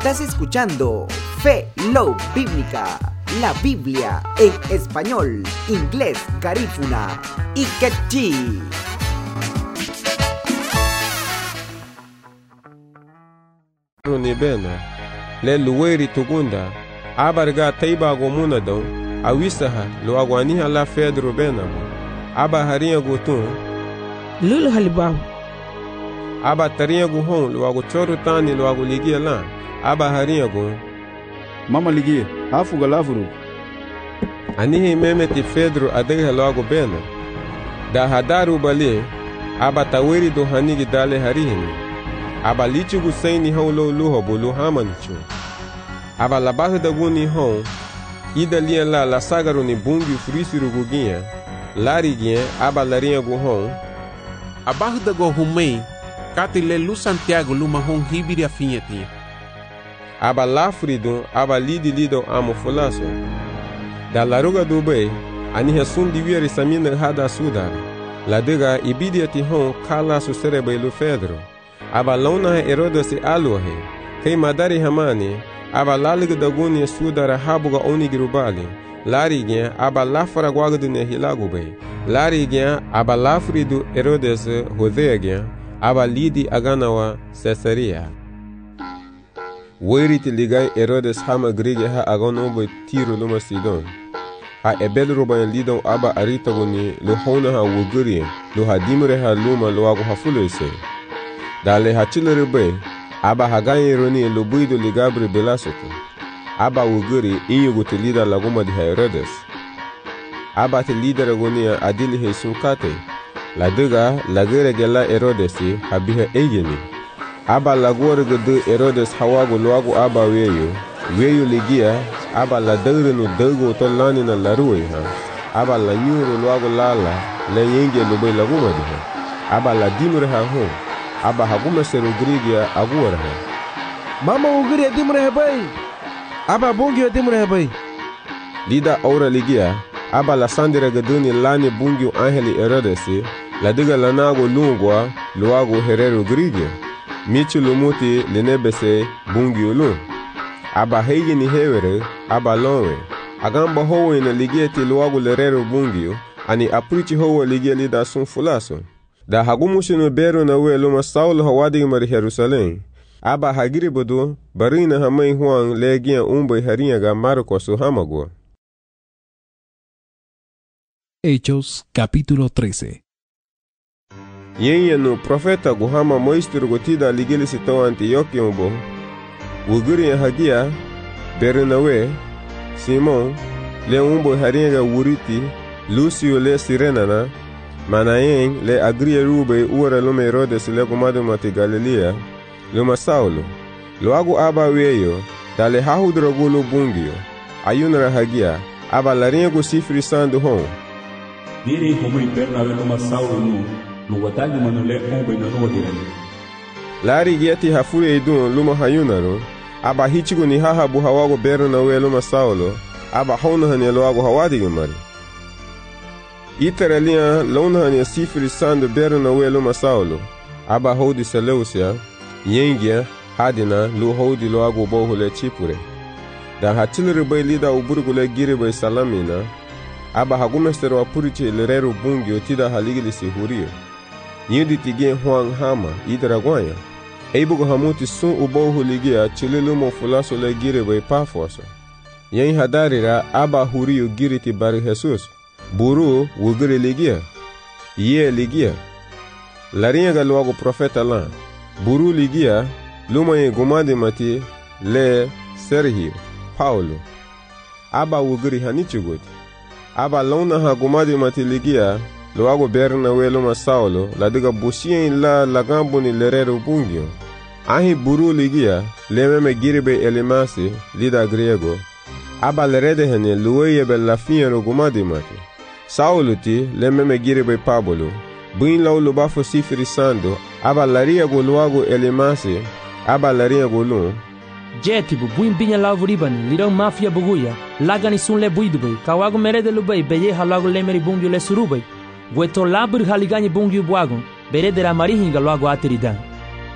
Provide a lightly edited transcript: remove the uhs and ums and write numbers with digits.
Estás escuchando Fe Love Bíblica, la Biblia en español, inglés, garífuna y quechí. Ni bena le luweri tugunda abarga taiba go munadon awisaha lo agwaniha la fedro bena aba harinha gutun lulu halibahu aba tarinha go hon lo ago choro tani lo ago ligia la aba harinha go mama ligia afuga lavuru anihi memeti fedro adega lo ago bena da hadaru bali aba taweri do hanigi dale harihini aba lichigu saini hon lo luho bulu hamanichu aba labahu da guni hon ida lia la sagaru ni bungi frisiru guginha lariguinha aba larinha gu hon abahu da go humei kati le lu Santiago luma hon hibiri afinhetinha aba lafridun aba lido amo fulaso da laruga do bei ani resum divieri samina hada sudara ladega ibidiati hon kala su cerebelo fedro aba launa Herodes aluhe kei madari hamani aba laliga daguni sudara habuga onigirubali lariguinha aba lafara guagdu ne hilagube lariguinha aba lafridu Herodes rodeaguinha aba lidi aganawa Caesarea weriti ligai Herodes hama grige ha agonobo tiro luma Sidon ha ebel ruban lidon aba aritagoni lo hona ha wuguri lo hadimre ha luma lo ago hafulese dale hachilere be aba haganye roni lo buido ligabre belasoto aba wuguri inyugo te lida lagoma di Herodes aba te lida ragonia adili he sunkate la dega lagere gela Herodes habiha egeni aba lagore de Herodes hawago loago aba weyo ligia aba la dagre no dago to lani na laruwe ha aba la nyuro loago lala le yenge lo be lagoma di ha aba la dimre ha ho aba haguma se Rodrigia agora ha mama ugiri dimre hebai aba bungi dimre hebai lida ora ligia aba la sandira gaduni lani bungi angeli Herodes la diga lanago lungwa loago herero Rodrigia michi lumuti lenebese bungi ulun aba hegi ni hewere aba lonwe agamba howe na ligieti loago lerero bungi ani aprichi howe ligia lida sun fulaso da hagumushi no bero na we luma Saulo hawadi mari Jerusalém aba hagiri bodo barina hamai huang legia umbai harinha ga Marcos hamago. Hechos capítulo 13. Yenya no profeta guhama moistiro gotida ligili sitao Antioquia mbo wuguri hagia Bernawe Simon le umbai harinha ga wuriti Lucio le Sirenana Manayen le agria rube uara lume Herodes le gumado mati Galilea luma Saulo lo agu aba weyo dale hahudrogulo bungio ayunara hagia aba larinha go sifri sandu hon diri como Bernabe luma Saulo no watagi manule ombe no nodirani lari giati hafure idun luma hayunaro aba hichigo ni haha bu hawago Bernabe luma Saulo aba hono hanelo agu hawadi mari Iteralia lonhania sifri sando Bernabe luma Saulo aba hodi Seleucia yengia hadina lu hodi lo ago bohule chipure da hatilere bay lida uburgule gire bay salamina aba hagumestero apuriche lerero bungi otida haligili sihurio yidi tige huang hama idragoya eibugo hamuti sun ubohuligia chililumo fulaso le gire bay pafoso yen hadarira aba hurio giriti bari Jesus buru wugire ligia ye ligia larinha galoago profeta la buru ligia luma ye gumade mati le Sergio Paulo aba wugiri hanichugoti aba launa ha gumade mati ligia loago Bernabe luma Saulo la diga busien la lagambo ni lerero bungio ahi buru ligia le meme giribe elimasi lida griego aba lerede hene luweye be la fiero gumade mati Saulo ti le meme giribe Pablo buin lau lubafo sifiri sando aba laria go luago elimasi aba laria go lun jetibu buin binya lavu ribani lirau mafia buguya lagani sun le buidubay kawago merede lubay beye halago lemeri bungyo le surubay weto labur haligani bungyo buagon beredera marihinga luago ateridan